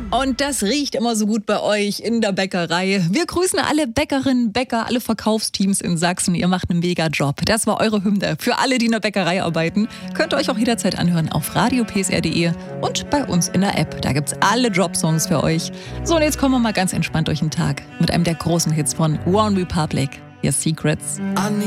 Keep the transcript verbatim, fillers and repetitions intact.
Und das riecht immer so gut bei euch in der Bäckerei. Wir grüßen alle Bäckerinnen, Bäcker, alle Verkaufsteams in Sachsen. Ihr macht einen mega Job. Das war eure Hymne. Für alle, die in der Bäckerei arbeiten, könnt ihr euch auch jederzeit anhören auf radio p s r punkt d e und bei uns in der App. Da gibt's alle Jobsongs für euch. So, und jetzt kommen wir mal ganz entspannt durch den Tag mit einem der großen Hits von One Republic. Your Secrets.